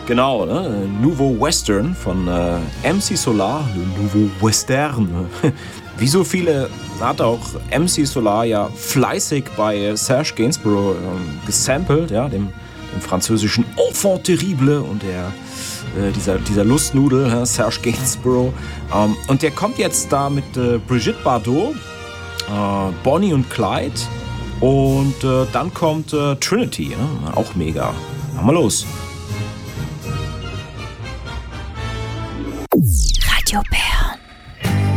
Genau, ne? Nouveau Western von MC Solar, Nouveau Western. Wie so viele hat auch MC Solar ja fleißig bei Serge Gainsbourg gesampelt, ja, dem französischen Enfant terrible und dieser Lustnudel, Serge Gainsbourg. Und der kommt jetzt da mit Brigitte Bardot, Bonnie und Clyde und dann kommt Trinity, ja, auch mega. Machen wir los. Radio Bär.